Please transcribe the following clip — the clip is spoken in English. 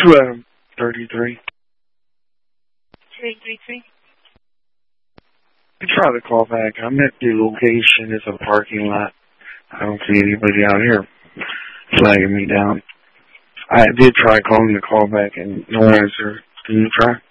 33. 333. I try to call back. I'm at the location. It's a parking lot. I don't see anybody out here flagging me down. I did try calling the call back and no answer. Can you try?